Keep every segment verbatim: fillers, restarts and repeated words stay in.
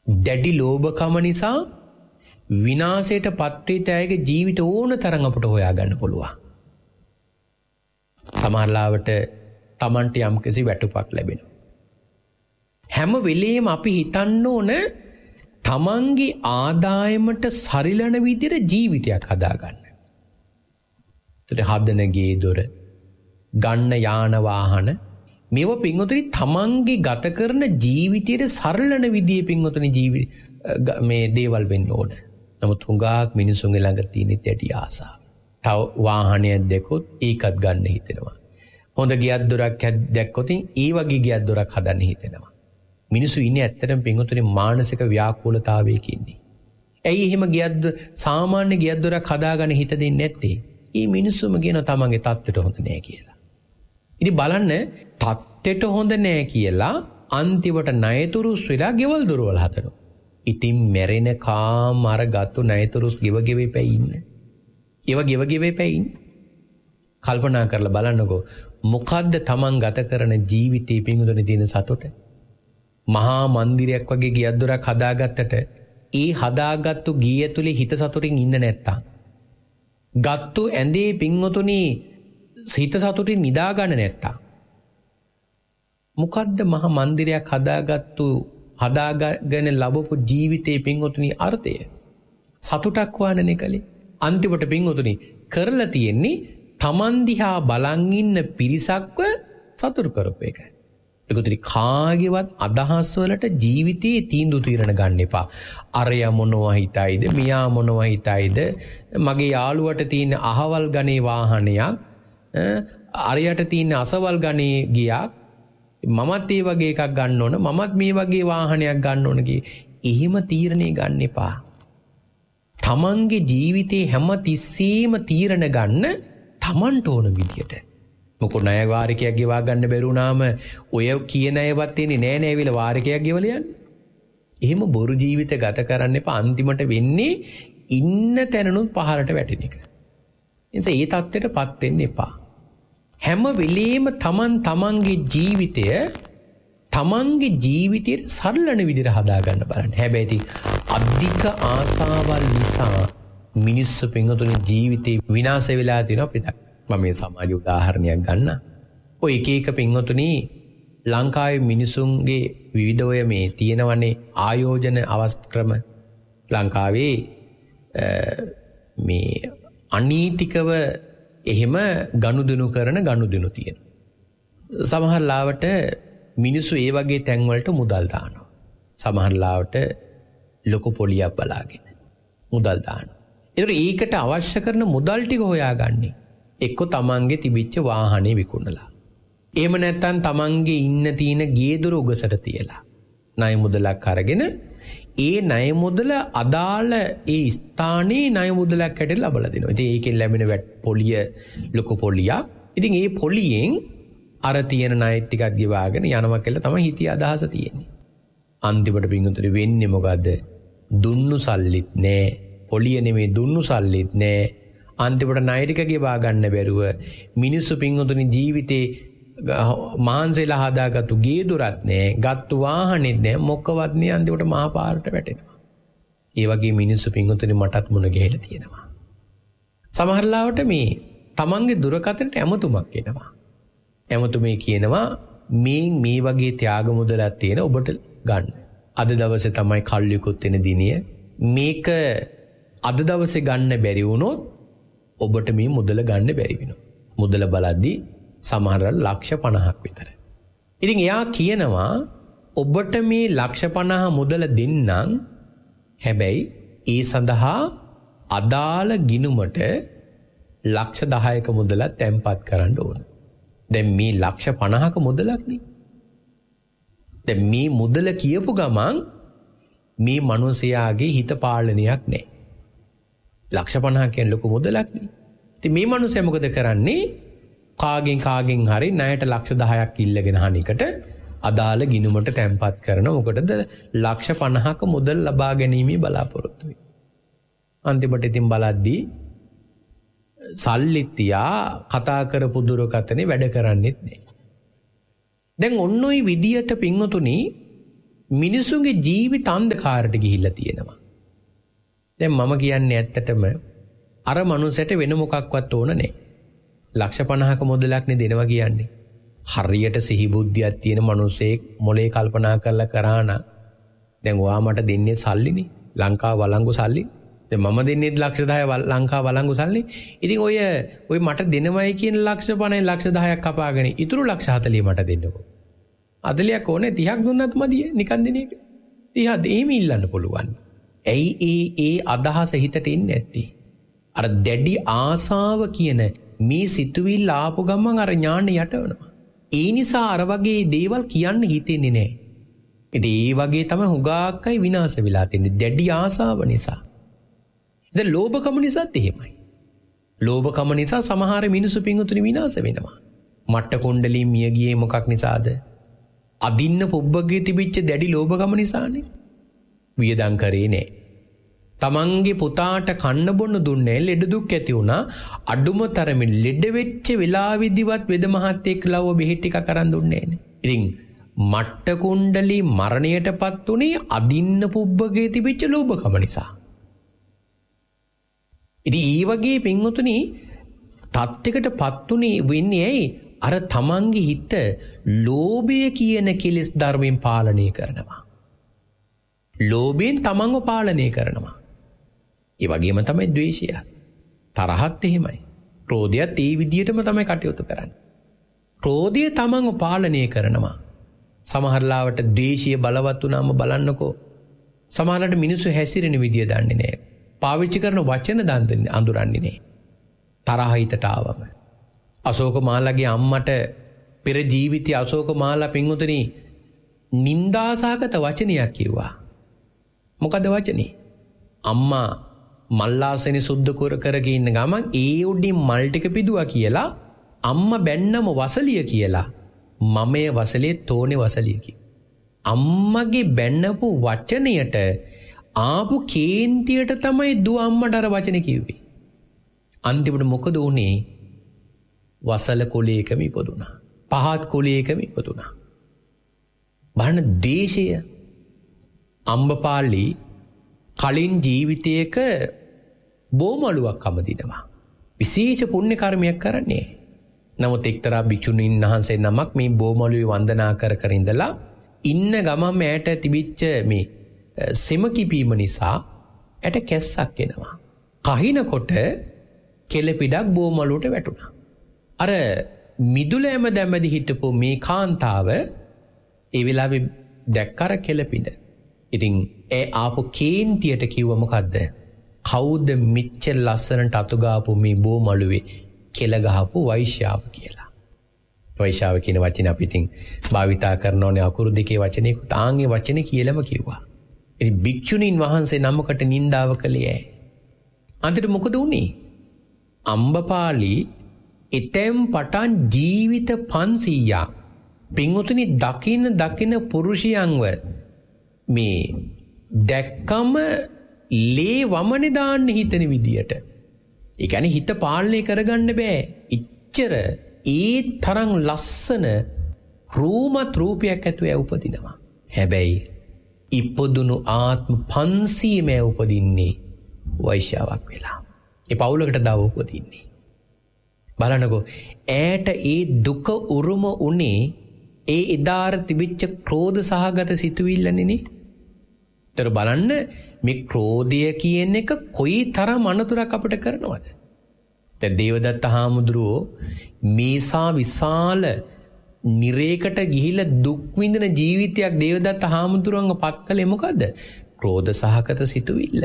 දැඩි ලෝභකම නිසා විනාශයට පත්වෙච්ච අයගේ ජීවිත ඕන තරම් අපට හොයාගන්න පුළුවන්. සමහරවිට Tamanට යම්කිසි වැටුපක් ලැබෙනවා. හැම වෙලෙම අපි හිතන්න ඕන තමන්ගේ ආදායමට සරිලන විදිහට ජීවිතයක් හදාගන්න. ඒත් හදන ගේ දොර, ගන්න යාන වාහන මේව පින්වතුනි තමන්ගේ ගත කරන ජීවිතයේ සරලන විදිහේ පින්වතුනි ජීවිත මේ දේවල් වෙන්න ඕන. නමුත් හුඟක් මිනිසුන්ගේ ළඟ තියෙන දෙටි ආසාව. තව වාහනයක් දැක්කොත් ඒකත් ගන්න හිතෙනවා. හොඳ ගියක් දොරක් දැක්කොත් ඒ වගේ ගියක් දොරක් හදන්න හිතෙනවා. මිනිස්සු ඉන්නේ ඇත්තටම පින්වතුනි මානසික ව්‍යාකූලතාවයක ඉන්නේ. ඇයි එහෙම ගියද්ද සාමාන්‍ය ගියක් දොරක් හදාගන්න හිත දෙන්නේ නැත්තේ? මේ මිනිස්සුම කියන තමන්ගේ තත්ත්වයට හොඳ නෑ කියලා. ඉතින් බලන්න තත්ත්වයට හොඳ නෑ කියලා අන්තිමට ණයතුරුස් වෙලා ගෙවල් දොරවල් හදනවා. ඉතින් මැරෙන කාම අර ගත්තු ණයතුරුස් ගෙව ගෙවේ පැයි ඉන්න. ඒව ගෙව ගෙවේ පැයි ඉන්න. කල්පනා කරලා බලන්නකෝ මොකද්ද තමන් ගත කරන ජීවිතේ පින්වතුනි තියෙන සතුට? මහා මන්දිරයක් වගේ ගියක් දොරක් හදාගත්තට ඒ හදාගත්තු ගිය ඇතුලේ හිත සතුටින් ඉන්න නැත්තම්, ගත්තු ඇඳේ පින්වතුනි හිත සතුටින් නිදා ගන්න නැත්තම්, මොකද්ද මහා මන්දිරයක් හදාගත්තු හදාගෙන ලැබපු ජීවිතේ පින්වතුනි අර්ථය? සතුටක් වන්නනේ කලේ. අන්තිමට පින්වතුනි කරලා තියෙන්නේ තමන් දිහා බලන් ඉන්න පිරිසක්ව සතුටු කරපු එකයි. ඒකතරි කාගේවත් අදහස් වලට ජීවිතයේ තීන්දුව తీරන ගන්න එපා. අරයා මොනවා හිතයිද, මියා මොනවා හිතයිද, මගේ යාළුවට තියෙන අහවල් ගණේ වාහනයක්, අරයට තියෙන අසවල් ගණේ ගියක්, මමත් ඒ වගේ එකක් ගන්න ඕන, මමත් මේ වගේ වාහනයක් ගන්න ඕන කි. එහෙම තීරණේ ගන්න එපා. තමන්ගේ ජීවිතේ හැම තිස්සෙම තීරණ ගන්න තමන්ට ඕන විදියට. මොකෝ ණය වාරිකයක් ගෙවා ගන්න බැරුණාම ඔය කියන අයවත් එන්නේ නෑ නෑ විල වාරිකයක් ගෙවල යන්නේ. එහෙම බොරු ජීවිත ගත කරන්න එපා. අන්තිමට වෙන්නේ ඉන්න තැනනුත් පහරට වැටෙන එක. එනිසා ඒ தත්ත්වයටපත් වෙන්න එපා. හැම වෙලෙම තමන් තමන්ගේ ජීවිතය තමන්ගේ ජීවිතයට සරලන විදිහට හදා ගන්න බලන්න. හැබැයි අධික ආසාවල් නිසා මිනිස්සු පින්වතුනි ජීවිතේ විනාශ වෙලා තියෙනවා පිටක්. මම මේ සමාජ උදාහරණයක් ගන්න. ඔය එක එක පින්වතුනි ලංකාවේ මිනිසුන්ගේ විවිධ ඔය මේ තියෙනවනේ ආයෝජන අවස්ක්‍රම. ලංකාවේ මේ අනීතිකව එහෙම ගනුදෙනු කරන ගනුදෙනු තියෙනවා. සමහර ලාවට මිනිස්සු ඒ වගේ තැන්වලට මුදල් දානවා. සමහර ලාවට ලොකු පොලියක් බලාගෙන මුදල් දානවා. ඒතර ඒකට අවශ්‍ය කරන මුදල් ටික හොයාගන්නේ එක්ක තමන්ගේ තිබිච්ච වාහනේ විකුණලා. එහෙම නැත්නම් තමන්ගේ ඉන්න තියෙන ගේ දොර උගසට තියලා ණය මුදලක් අරගෙන ඒ ණය මුදල අදාළ ඒ ස්ථානයේ ණය මුදලක් හැටියට ලබලා දෙනවා. ඉතින් ඒකෙන් ලැබෙන පොලිය ලොකු පොලියක්. ඉතින් ඒ පොලියෙන් අර තියෙන ණය ටිකක් ගෙවාගෙන යනවා කියලා තමයි හිතේ අදහස තියෙන්නේ. අන්තිමට පින්වතුනි වෙන්නේ මොකද්ද? දුන්නු සල්ලිත් නෑ. පොලිය නෙමෙයි දුන්නු සල්ලිත් නෑ. අන්තිමට ණය ටික ගෙවා ගන්න බැරුව මිනිස්සු පින්වතුනි ජීවිතේ මාන්සෙලා හදාගත්තු ගේ දොරත් නෑ, ගත්තු වාහනෙත් නෑ, මොකවත් නෑ. අන්තිමට මහා පාරට වැටෙනවා. ඒ වගේ මිනිස්සු පින්වතුනි මටත් මුණ ගැහිලා තියෙනවා. සමහර ලාවට මේ තමන්ගේ දුරකථනට ඇමතුමක් එනවා. ඇමතුමේ කියනවා මේ මේ වගේ ත්‍යාග මුදලක් තියෙන ඔබට ගන්න. අද දවසේ තමයි කල්යුකුත් වෙන දිනිය. මේක අද දවසේ ගන්න බැරි වුණොත් ඔබට මේ මුදල ගන්න බැරි වෙනවා. මුදල බලද්දී සමහර ලක්ෂ පනහක් විතර. ඉතින් එයා කියනවා ඔබට මේ ලක්ෂ පනහ මුදල දෙන්නම්. හැබැයි ඒ සඳහා අදාළ ගිණුමට ලක්ෂ දහයක මුදලක් තැන්පත් කරන්න ඕන. දැන් මේ ලක්ෂ පනහක මුදලක් නේ. දැන් මේ මුදල කියපු ගමන් මේ මිනිසයාගේ හිත පාලනයක් නැහැ. ලක්ෂ පනහක් කියන ලොකු මුදලක් නේ. ඉතින් මේ මිනිසයා මොකද කරන්නේ? කාගෙන් කාගෙන් හරි ණයට ලක්ෂ දහයක් ඉල්ලගෙන හනිකට අදාළ ගිණුමට තැන්පත් කරන මොකටද ලක්ෂ පනහක මුදල් ලබා ගැනීමේ බලාපොරොත්තු වෙන්නේ. අන්තිමට ඉතින් බලද්දී සල්ලිත් තියා කතා කරපු දුරකථනේ වැඩ කරන්නේත් නැහැ. දැන් ඔන්න ඔය විදියට පින්වතුනි මිනිසුන්ගේ ජීවිත අන්ධකාරයට ගිහිල්ලා තියෙනවා. දැන් මම කියන්නේ ඇත්තටම අර මනුස්සයට වෙන මොකක්වත් ඕන නැහැ. ලක්ෂ පනහක මුදලක් නේ දෙනවා කියන්නේ. හරියට සිහි බුද්ධියක් තියෙන මනුස්සයෙක් මොලේ කල්පනා කරලා කරාන දැන් ඔයා මට දෙන්නේ සල්ලිනේ. ලංකාව වළංගු සල්ලි. දැන් මම දෙන්නේ ලක්ෂ දහය ලංකාව වළංගු සල්ලි. ඉතින් ඔය ඔය මට දෙනවයි කියන ලක්ෂ පනහයි ලක්ෂ දහයක් කපාගෙන ඉතුරු ලක්ෂ හතලිය මට දෙන්නකෝ. අදලියක් ඕනේ තිහක් දුන්නත් මදිය නිකන් දෙන එක. තිහ දෙීම ඉල්ලන්න පුළුවන්. ඇයි ඒ ඒ අදහස හිතට එන්නේ නැත්තේ? අර දැඩි ආසාව කියන මේ සිතුවිල්ල ආපු ගමන් අර ඥාන යටවනවා. ඒ නිසා අර වගේ දේවල් කියන්න හිතෙන්නේ නැහැ. ඉතින් ඒ වගේ තමයි හුඟාක්කයි විනාශ වෙලා තින්නේ දැඩි ආසාව නිසා. දැන් ලෝභකම නිසාත් එහෙමයි. ලෝභකම නිසා සමහර මිනිස්සු පිංගුතුනි විනාශ වෙනවා. මට්ට කුණ්ඩලී මිය ගියේ මොකක් නිසාද? අදින්න පුබ්බගේ තිබිච්ච දැඩි ලෝභකම නිසානේ. වියදම් කරේ නෑ. තමන්ගේ පුතාට කන්න බොන්න දුන්නේ ලෙඩ දුක් ඇති වුණා. අඩුම තරමින් ලෙඩ වෙච්ච වෙලාවෙදිවත් වෙද මහත්තයෙක් ලව්ව බෙහෙත් ටික කරන් දුන්නේ නෑනේ. ඉතින් මට්ට කුණ්ඩලී මරණයටපත් උනේ අදින්න පුබ්බගේ තිබිච්ච ලෝභකම නිසා. ඉතින් ඒ වගේ පින්වතුනි තත්යකටපත් උනේ වෙන්නේ ඇයි? අර තමන්ගේ හිත ලෝභය කියන කෙලෙස් ධර්මයෙන් පාලනය කරනවා. ලෝභයෙන් තමන්ව පාලනය කරනවා. ඒ වගේම තමයි ද්වේෂය. තරහත් එහෙමයි. ක්‍රෝධයත් ඒ විදිහටම තමයි කටයුතු කරන්නේ. ක්‍රෝධය තමන්ව පාලනය කරනවා. සමහරලාවට ද්වේෂය බලවත් වුණාම බලන්නකෝ. සමහරලාට මිනිස්සු හැසිරෙන විදිය දන්නේ නැහැ. පාවිච්චි කරන වචන දන්නේ අඳුරන්නේ නැහැ. තරහ හිතට ආවම. අශෝක මාලාගේ අම්මට පෙර ජීවිතයේ අශෝක මාලා පින්වතුනි නින්දාසහගත වචනයක් කිව්වා. මොකද වචනේ? අම්මා මල්ලාසනේ සුද්ධ කර කරගෙන ඉන්න ගමන් ඒ උඩින් මල් ටික පිදුවා කියලා අම්මා බැන්නම වසලිය කියලා මමයේ වසලේ තෝනේ වසලිය කිව්වා. අම්මගේ බැන්නපු වචනයට ආපු කේන්තියට තමයි දුව අම්මට අර වචනේ කිව්වේ. අන්තිමට මොකද වුනේ? වසල කුලයකම ඉපදුනා. පහත් කුලයකම ඉපදුනා. බලන්න දේශය. අම්බපාලි කලින් ජීවිතයක බෝමලුවක් අමදිනවා. විශේෂ පුණ්‍ය කර්මයක් කරන්නේ. නමුත් එක්තරා භික්ෂුණීන් වහන්සේ නමක් මේ බෝමලුවේ වන්දනා කර කර ඉඳලා ඉන්න ගමම ඇයට තිබිච්ච මේ සෙම කිපීම නිසා ඇට කැස්සක් එනවා. කහිනකොට කෙළපිඩක් බෝමලුවට වැටුණා. අර මිදුලෑම දැමදි හිටපු මේ කාන්තාව ඒ වෙලාවේ දැක්කර කෙළපිඩ. ඉතින් ඒ ආපු කේන්තියට කිව්ව මොකද්ද? කවුද මෙච්චර ලස්සනට අතුගාපු මේ බෝමලුවේ කෙළ ගහපු වෛශ්‍යාව කියලා. වෛශ්‍යාව කියන වචනේ අපි ඉතින් භාවිතා කරනෝනේ අකුරු දෙකේ වචනේ තාංගේ වචනේ කියලාම කිව්වා. ඉතින් භික්ෂුණීන් වහන්සේ නමකට නින්දාව කළේ ඇයි? අන්තිමට මොකද වුනේ? අම්බපාලි එතෙම් පටන් ජීවිත පන්සීයක් පින්වතුනි දකින්න දකින්න පුරුෂයන්ව මේ දැක්කම ලේ වමනේ දාන්න හිතන විදියට. ඒ කියන්නේ හිත පාලනය කරගන්න බෑ. ඉච්චර ඒ තරම් ලස්සන රූමත් රූපයක් ඇතුළේ උපදිනවා. හැබැයි ඉපදුණු ආත්ම පන්සීයම උපදින්නේ වෛශ්‍යාවක් වෙලා. ඒ පවුලකට දව උපදින්නේ. බලන්නකෝ ඈට ඒ දුක උරුම උනේ ඒ ඉදාර තිබිච්ච ක්‍රෝධ සහගත සිතුවිල්ලනේ. ඒතර බලන්න මේ ක්‍රෝධය කියන එක කොයි තරම් අනතුරක් අපිට කරනවද? දැන් දේවදත්ත හාමුදුරුවෝ මේසා විශාල නිරේකට ගිහිල්ලා දුක් විඳින ජීවිතයක් දේවදත්ත හාමුදුරුවන්ව පත් කළේ මොකද්ද? ක්‍රෝධ සහගත සිතුවිල්ල.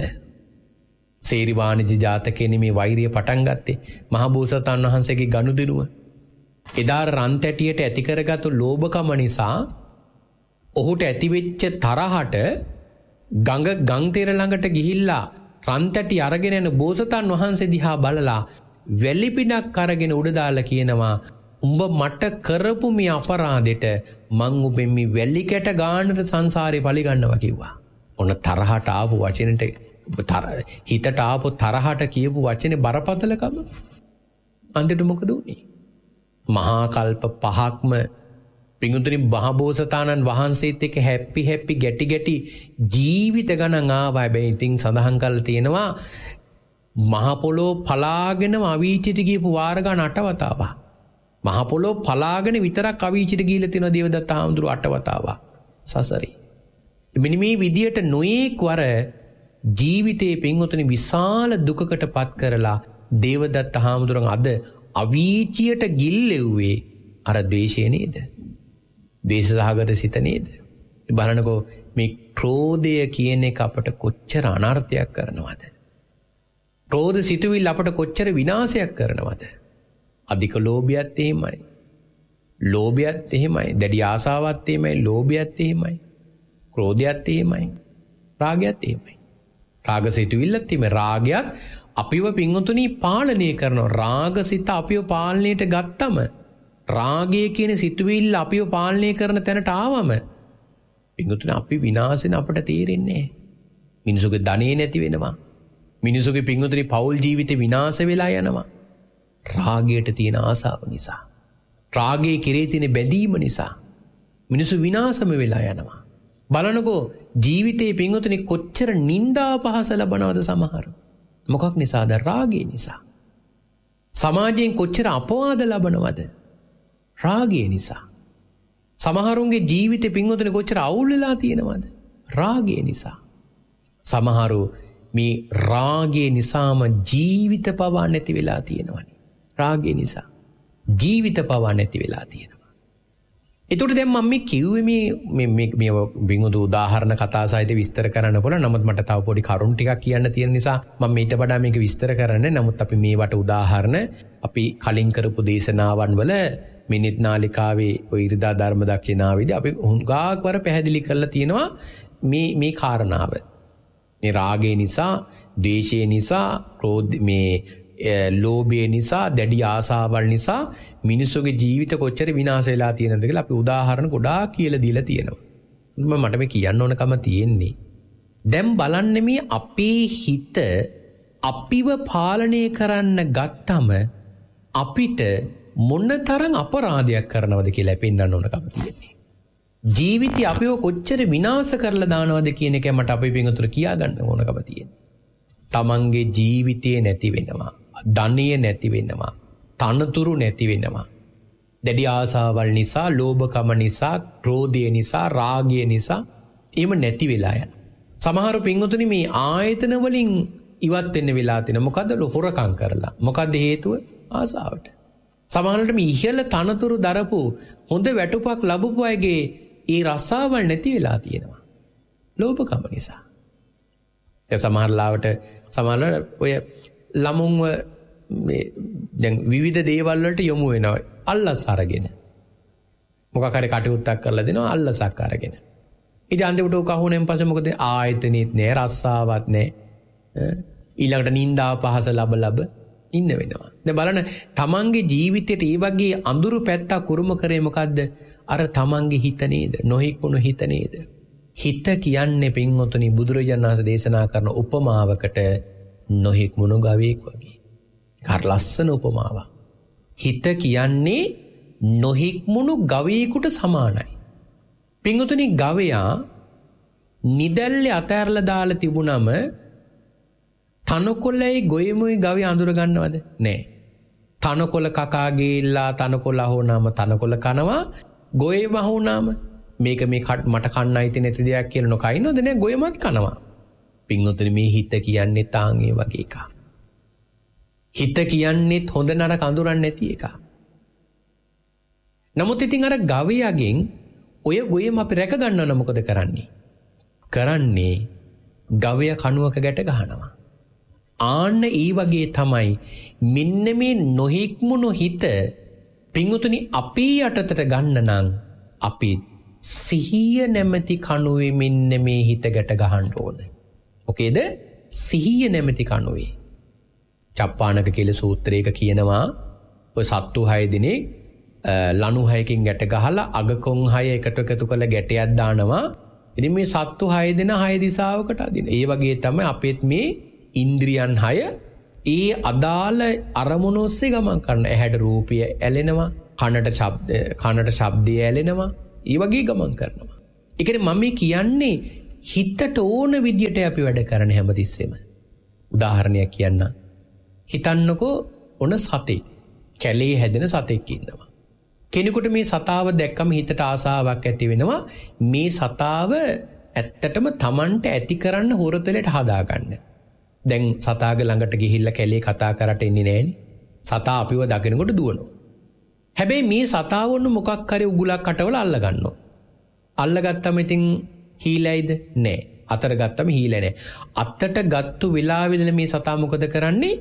සේරි වාණිජ ජාතකයේ මේ වෛරය පටන් ගත්තේ මහබෝසතාණන් වහන්සේගේ ගනුදෙනුව. එදා රන් තැටියට ඇති කරගත්තු ලෝභකම නිසා ඔහුට ඇතිවෙච්ච තරහට ගඟ ගං තෙර ළඟට ගිහිල්ලා රන් තැටි අරගෙන යන බෝසතාණන් වහන්සේ දිහා බලලා වැලිපිනක් අරගෙන උඩ දාලා කියනවා උඹ මට කරපු මේ අපරාධෙට මං ඔබෙන් මේ වැලි කැට ගානට සංසාරේ පලි ගන්නවා කිව්වා. ඔන්න තරහට ආපු වචනෙට හිතට ආපු තරහට කියපු වචනේ බරපතලකම. අන්තිමට මොකද වුනේ? මහා කල්ප පහක්ම පිංගුතුනි මහබෝසතාණන් වහන්සේත් එක්ක හැපි හැපි ගැටි ගැටි ජීවිත ගණන් ආවා. හැබැයි ඉතින් සඳහන් කරලා තියෙනවා මහ පොළොව පලාගෙනම අවීචිත ගියපු වාර ගන්න අටවතාවක්. මහ පොළොව පලාගෙන විතරක් අවීචිත ගිහිල්ලා තියෙනවා දේවදත්ත හාමුදුරුවෝ අටවතාවක් සසරේ. මෙන්න මේ විදියට නොයේක් වර ජීවිතේ පිංගුතුනි විශාල දුකකට පත් කරලා දේවදත්ත හාමුදුරුවෝ අද අවීචියට ගිල්ලෙව්වේ අර ද්වේෂය නේද? ද්වේෂ සහගත සිත නේද? බලන්නකෝ මේ ක්‍රෝධය කියන එක අපට කොච්චර අනර්ථයක් කරනවද? ක්‍රෝධ සිතුවිල්ල අපට කොච්චර විනාශයක් කරනවද? අධික ලෝභයත් එහෙමයි. ලෝභයත් එහෙමයි. දැඩි ආසාවත් එහෙමයි. ලෝභයත් එහෙමයි. ක්‍රෝධයත් එහෙමයි. රාගයත් එහෙමයි. රාග සිතුවිල්ලත් එහෙමයි. රාගයත් අපිව පින්වතුනි පාලනය කරනවා. රාගසිත අපිව පාලනයට ගත්තම රාගය කියන සිතුවිල්ල අපිව පාලනය කරන තැනට ආවම පින්වතුනි අපි විනාශෙන් අපට තේරෙන්නේ නැහැ. මිනිසුගේ ධනෙ නැති වෙනවා. මිනිසුගේ පින්වතුනි පෞල් ජීවිතේ විනාශ වෙලා යනවා. රාගයට තියෙන ආසාව නිසා. රාගයේ කෙරේ තියෙන බැඳීම නිසා මිනිසු විනාශම වෙලා යනවා. බලනකෝ ජීවිතේ පින්වතුනි කොච්චර නිന്ദා පහස ලබනවද සමහර. මොකක් නිසාද? රාගය නිසා. සමාජයෙන් කොච්චර අපවාද ලබනවද? රාගය නිසා. සමහරුන්ගේ ජීවිතේ පින්වතුනි කොච්චර අවුල් වෙලා තියෙනවද? රාගය නිසා. සමහරු මේ රාගය නිසාම ජීවිත පවා නැති වෙලා තියෙනවනේ. රාගය නිසා ජීවිත පවා නැති වෙලා තියෙනවා. එතකොට දැන් මම මේ කිව්වේ මේ මේ මේ විමුදු උදාහරණ කතා සහිත විස්තර කරන්න පුළුවන්. නමුත් මට තව පොඩි කරුණු ටිකක් කියන්න තියෙන නිසා මම ඊට වඩා මේක විස්තර කරන්නේ. නමුත් අපි මේවට උදාහරණ අපි කලින් කරපු දේශනාවන් වල මිනිත් නාලිකාවේ ඔය ඉරිදා ධර්ම දක්ෂිනාවේදී අපි හුඟක් වර පැහැදිලි කරලා තියෙනවා මේ මේ කාරණාව. මේ රාගය නිසා, ද්වේෂය නිසා, ක්‍රෝධ මේ ලෝභය නිසා, දැඩි ආසාවල් නිසා මිනිස්සුගේ ජීවිත කොච්චර විනාශ වෙලා තියෙනවද කියලා අපි උදාහරණ ගොඩාක් කියලා දීලා තියෙනවා. මම මට මේ කියන්න ඕනකම තියෙන්නේ. දැන් බලන්න මේ අපේ හිත අපිව පාලනය කරන්න ගත්තම අපිට මොනතරම් අපරාධයක් කරනවද කියලා පෙන්වන්න ඕනකම තියෙන්නේ. ජීවිතය අපිව කොච්චර විනාශ කරලා දානවද කියන එක මට අපේ පිටුතුර කියා ගන්න ඕනකම තියෙනවා. තමන්ගේ ජීවිතේ නැති වෙනවා. ධනිය නැති වෙනවා. තනතුරු නැති වෙනවා. දැඩි ආසාවල් නිසා, ලෝභකම නිසා, ක්‍රෝධය නිසා, රාගය නිසා එහෙම නැති වෙලා යන. සමහර පින්වතුනි මේ ආයතන වලින් ඉවත් වෙන්න වෙලා තියෙන. මොකද්ද? හොරකම් කරලා. මොකද්ද හේතුව? ආසාවට. සමහරවිට මේ ඉහළ තනතුරු දරපු හොඳ වැටුපක් ලැබපු අයගේ ඒ රසාවල් නැති වෙලා තියෙනවා. ලෝභකම නිසා. ඒ සමහර ලාවට සමහර ඔය ළමුන්ව මේ දැන් විවිධ දේවල් වලට යොමු වෙනවා. අල්ලස් අරගෙන. මොකක් හරි කටයුත්තක් කරලා දෙනවා අල්ලසක් අරගෙන. ඊට අන්තිමට ඔක අහුනෙන් පස්සේ මොකද? ආයතනෙත් නෑ, රස්සාවක් නෑ. ඊළඟට නිന്ദා පහස ලබ ලබ ඉන්න වෙනවා. දැන් බලන්න තමන්ගේ ජීවිතේට මේ වගේ අඳුරු පැත්තක් උරුම කරේ මොකද්ද? අර තමන්ගේ හිත නේද? නොහික්ුණු හිත නේද? හිත කියන්නේ පින්වතුනි බුදුරජාණන් වහන්සේ දේශනා කරන උපමාවකට නොහික්මුණු ගවයෙක් වගේ. කාර ලස්සන උපමාවක්. හිත කියන්නේ නොහික්මුණු ගවයෙකුට සමානයි. පින්වතුනි ගවයා නිදැල්ලේ අතෑරලා දාලා තිබුණම තනකොළයි ගොයමුයි ගවය අඳුර ගන්නවද? නෑ. තනකොළ කකා ගිහිල්ලා තනකොළ අහුනම තනකොළ කනවා. ගොයම අහුනම මේක මේ මට කන්න අයිති නැති දෙයක් කියලා නොකයින්වද? නෑ, ගොයමත් කනවා. පින්වතුනි මේ හිත කියන්නේ තාන් ඒ වගේ එකක්. හිත කියන්නේත් හොඳ නරක අඳුරන්නේ නැති එකක්. නමුත් ඉතින් අර ගවයාගෙන් ඔය ගොයම අපි රැක ගන්නවනම් මොකද කරන්නේ? කරන්නේ ගවයා කණුවක ගැට ගහනවා. ආන්න ඒ වගේ තමයි මෙන්න මේ නොහික්මුණු හිත පින්වතුනි අපේ යටතට ගන්න නම් අපි සිහිය නැමැති කණුවේ මෙන්න මේ හිත ගැට ගහන්න ඕනේ. මොකේද? සිහිය නැමැති කණුවේ. චප්පානක කියලා සූත්‍රයක කියනවා ඔය සත්තු හය දිනේ ලණු හයකින් ගැට ගහලා අගකොන් හය එකට එකතු කරලා ගැටයක් දානවා. ඉතින් මේ සත්තු හය දෙනා හය දිශාවකට අදින. ඒ වගේ තමයි අපේත් මේ ඉන්ද්‍රියන් හය ඒ අදාළ අරමුණ ඔස්සේ ගමන් කරන. ඇහැට රූපය ඇලෙනවා, කනට ශබ්ද කනට ශබ්දය ඇලෙනවා. ඒ වගේ ගමන් කරනවා. ඒ කියන්නේ මම මේ කියන්නේ හිතට ඕන විදියට අපි වැඩ කරන හැමතිස්සෙම. උදාහරණයක් කියන්න. හිතන්නකෝ ඔන සතෙක්. කැලේ හැදෙන සතෙක් ඉන්නවා. කෙනෙකුට මේ සතාව දැක්කම හිතට ආසාවක් ඇති වෙනවා. මේ සතාව ඇත්තටම Tamanට ඇති කරන්න හොරතලට හදාගන්න. දැන් සතාගේ ළඟට ගිහිල්ලා කැලේ කතා කරට එන්නේ නැහෙනි. සතා අපිව දකිනකොට දුවනවා. හැබැයි මේ සතාව වොන්න මොකක් හරි උගුලක් කටවල අල්ල ගන්නවා. අල්ලගත්තම ඉතින් හීලයිද? නෑ. අතට ගත්තම හීල නෑ. අතට ගත්තු වෙලාවෙදල මේ සතා මොකද කරන්නේ?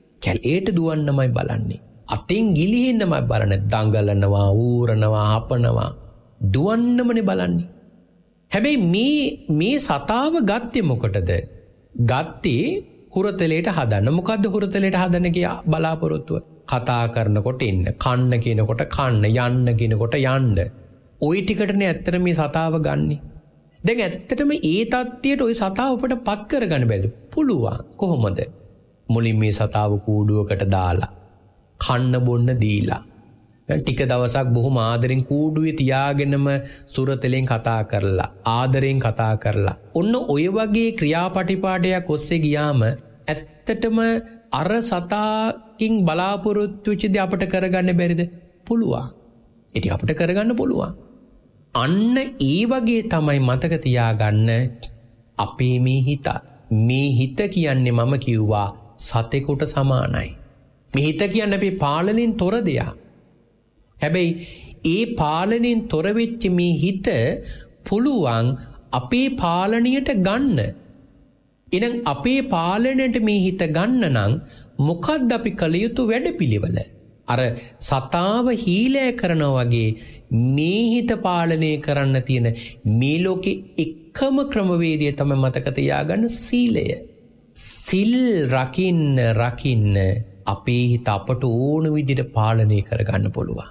කැලේට දුවන්නමයි බලන්නේ. අතෙන් ගිලිහෙන්නමයි බලන්නේ. දඟලනවා, ඌරනවා, හපනවා. දුවන්නමනේ බලන්නේ. හැබැයි මේ මේ සතාව ගත්තේ මොකටද? ගත්තේ හුරතලයට හදන්න. මොකද්ද හුරතලයට හදන්න කියා බලාපොරොත්තුව? කතා කරනකොට එන්න, කන්න කියනකොට කන්න, යන්න කියනකොට යන්න. ওই ටිකටනේ ඇත්තට මේ සතාව ගන්නෙ. දැන් ඇත්තටම ඒ තත්ත්වයට ওই සතාව අපට පත් කරගන්න බැරිද? පුළුවන්. කොහොමද? මුලින් මේ සතාව කූඩුවකට දාලා, කන්න බොන්න දීලා, ටික දවසක් බොහොම ආදරෙන් කූඩුවේ තියාගෙනම සුරතලෙන් කතා කරලා, ආදරෙන් කතා කරලා, ඔන්න ඔය වගේ ක්‍රියාපටිපාටයක් ඔස්සේ ගියාම ඇත්තටම අර සතාකින් බලාපොරොත්තු වෙච්ච දේ අපිට කරගන්න බැරිද? පුළුවන්. ඉතින් අපිට කරගන්න පුළුවන්. අන්න ඒ වගේ තමයි මතක තියාගන්න අපේ මේ හිත. මේ හිත කියන්නේ මම කිව්වා සතෙකුට සමානයි. මේ හිත කියන්නේ අපි පාලනයෙන් තොර දෙයක්. හැබැයි ඒ පාලනයෙන් තොර වෙච්ච මේ හිත පුළුවන් අපේ පාලනයට ගන්න. එහෙනම් අපේ පාලනයට මේ හිත ගන්න නම් මොකක්ද අපි කළ යුතු වැඩපිළිවෙල? අර සතාව හීලෑ කරනවා වගේ මේ හිත පාලනය කරන්න තියෙන මේ ලෝකේ එකම ක්‍රමවේදය තමයි මතක තියාගන්න සීලය. සිල් රකින්න රකින්න අපේ හිත අපට ඕන විදිහට පාලනය කරගන්න පුළුවන්.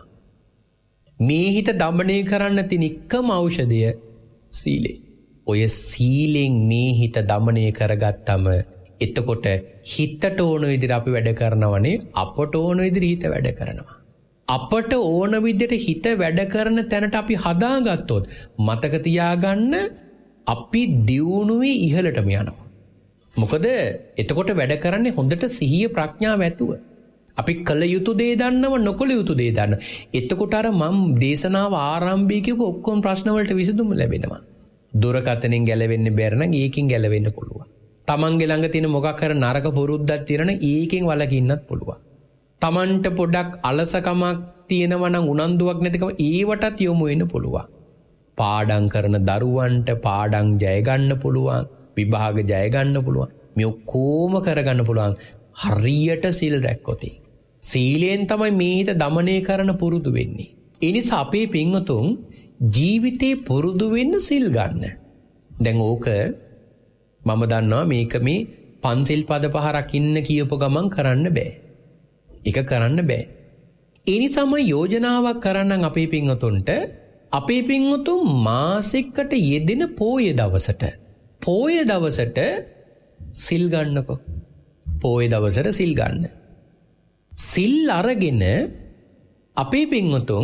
මේ හිත දමනය කරන්න තියෙන එකම ඖෂධය සීලය. ඔය සීලෙන් මේ හිත දමනය කරගත්තම එතකොට හිතට ඕන විදිහට අපි වැඩ කරනවනේ, අපට ඕන විදිහට හිත වැඩ කරනවා. අපට ඕන විදිහට හිත වැඩ කරන තැනට අපි හදාගත්තොත් මතක තියාගන්න අපි දියුණුවේ ඉහළටම යනවා. මොකද එතකොට වැඩ කරන්නේ හොඳට සිහිය ප්‍රඥාව ඇතුව. අපි කළ යුතු දේ දන්නව, නොකළ යුතු දේ දන්න. එතකොට අර මම දේශනාව ආරම්භයේ කියපු ඔක්කොම ප්‍රශ්න වලට විසඳුම ලැබෙනවා. දුරකථනෙන් ගැලවෙන්න බැර නම් ඒකෙන් ගැලවෙන්න පුළුවන්. තමන්ගේ ළඟ තියෙන මොකක් හරි නරක පුරුද්දක් තියෙන නම් ඒකෙන් වළකින්නත් පුළුවන්. තමන්ට පොඩක් අලසකමක් තියෙනවා නම් උනන්දුවක් නැතිකම ඒවටත් යොමු වෙන්න පුළුවන්. පාඩම් කරන දරුවන්ට පාඩම් ජය ගන්න පුළුවන්, විභාග ජය ගන්න පුළුවන්. මේ ඔක්කොම කරගන්න පුළුවන් හරියට සිල් රැක්කොත්. සීලෙන් තමයි මේ හිත දමනය කරන පුරුදු වෙන්නේ. ඒ නිසා අපේ පින්වතුන් ජීවිතේ පුරුදු වෙන්න සිල් ගන්න. දැන් ඕක මම දන්නවා මේක මේ පන්සිල් පද පහ රකින්න කියපු ගමන් කරන්න බෑ. ඒක කරන්න බෑ. ඒ නිසාම යෝජනාවක් කරන්න අපේ පින්වතුන්ට අපේ පින්වතුන් මාසෙකට යෙදෙන පෝය දවසට පෝය දවසට සිල් ගන්නකෝ. පෝය දවසට සිල් ගන්න. සිල් අරගෙන අපේ පින්වතුන්